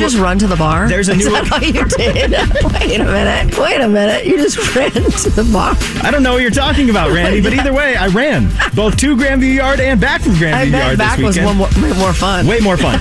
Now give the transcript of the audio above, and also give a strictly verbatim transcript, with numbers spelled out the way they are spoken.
just run to the bar? There's a Is new. that what you did? Wait a minute. Wait a minute. You just ran to the bar. I don't know what you're talking about, Randy, but either way, I ran both to Grandview Yard and back from Grandview I bet Yard back this was weekend. one more, way more fun. Way more fun.